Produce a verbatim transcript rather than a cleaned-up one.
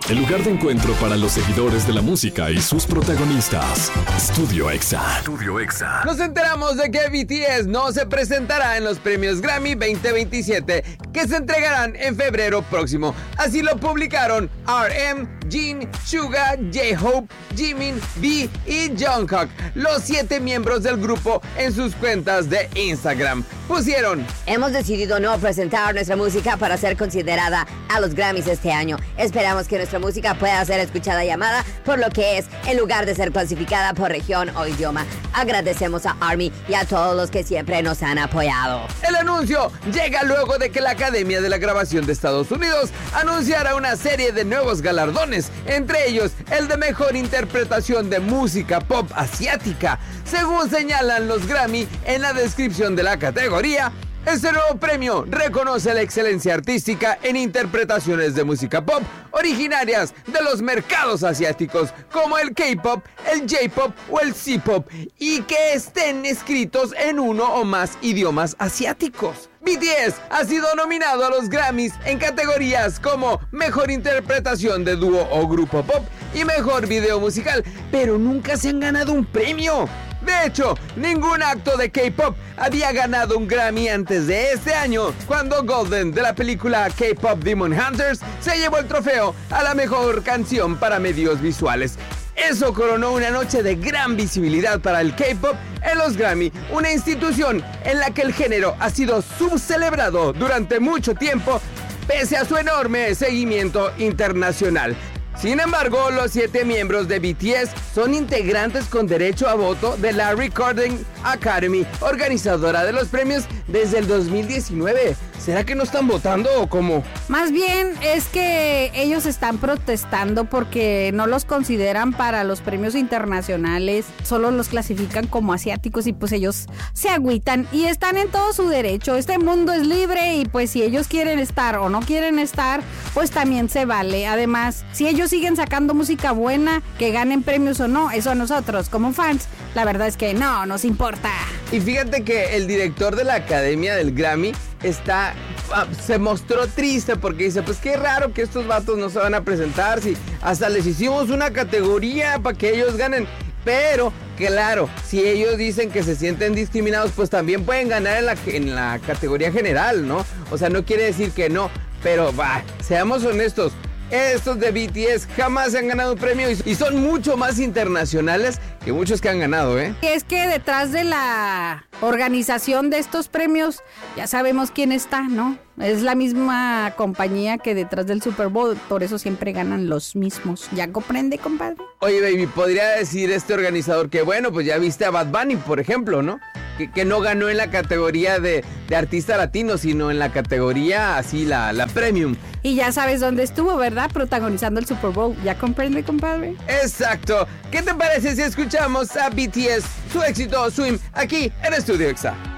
el lugar de encuentro para los seguidores de la música y sus protagonistas. Studio Exa. Studio Exa. Nos enteramos de que B T S no se presentará en los premios Grammy veinte veintisiete, que se entregarán en febrero próximo. Así lo publicaron R M, Jin, Suga, J-Hope, Jimin, V y Jungkook, los siete miembros del grupo, en sus cuentas de Instagram. Pusieron: hemos decidido no presentar nuestra música para ser considerada a los Grammys este año. Esperamos que nuestra música pueda ser escuchada y amada por lo que es, en lugar de ser clasificada por región o idioma. Agradecemos a ARMY y a todos los que siempre nos han apoyado. El anuncio llega luego de que la Academia de la Grabación de Estados Unidos anunciara una serie de nuevos galardones, entre ellos el de mejor interpretación de música pop asiática. Según señalan los Grammy en la descripción de la categoría, este nuevo premio reconoce la excelencia artística en interpretaciones de música pop originarias de los mercados asiáticos, como el K-pop, el J-pop o el C-pop, y que estén escritos en uno o más idiomas asiáticos. B T S ha sido nominado a los Grammys en categorías como Mejor Interpretación de Dúo o Grupo Pop y Mejor Video Musical, pero nunca se han ganado un premio. De hecho, ningún acto de K-pop había ganado un Grammy antes de este año, cuando Golden, de la película K-Pop Demon Hunters, se llevó el trofeo a la mejor canción para medios visuales. Eso coronó una noche de gran visibilidad para el K-pop en los Grammy, una institución en la que el género ha sido subcelebrado durante mucho tiempo, pese a su enorme seguimiento internacional. Sin embargo, los siete miembros de B T S son integrantes con derecho a voto de la Recording Academy, organizadora de los premios desde el dos mil diecinueve. ¿Será que no están votando o cómo? Más bien es que ellos están protestando porque no los consideran para los premios internacionales, solo los clasifican como asiáticos y pues ellos se agüitan y están en todo su derecho. Este mundo es libre y pues si ellos quieren estar o no quieren estar, pues también se vale. Además, si ellos siguen sacando música buena, que ganen premios o no, eso a nosotros como fans, la verdad es que no nos importa. Y fíjate que el director de la Academia del Grammy está, se mostró triste porque dice, pues qué raro que estos vatos no se van a presentar, si hasta les hicimos una categoría para que ellos ganen. Pero, claro, si ellos dicen que se sienten discriminados, pues también pueden ganar en la, en la categoría general, ¿no? O sea, no quiere decir que no, pero va, seamos honestos. Estos de B T S jamás se han ganado un premio y son mucho más internacionales que muchos que han ganado, ¿eh? Es que detrás de la organización de estos premios ya sabemos quién está, ¿no? Es la misma compañía que detrás del Super Bowl, por eso siempre ganan los mismos. ¿Ya comprende, compadre? Oye, baby, podría decir este organizador que, bueno, pues ya viste a Bad Bunny, por ejemplo, ¿no? Que, que no ganó en la categoría de, de artista latino, sino en la categoría así, la, la premium. Y ya sabes dónde estuvo, ¿verdad? Protagonizando el Super Bowl. ¿Ya comprende, compadre? Exacto. ¿Qué te parece si escuchamos a B T S, su éxito Swim, aquí en Studio Exa?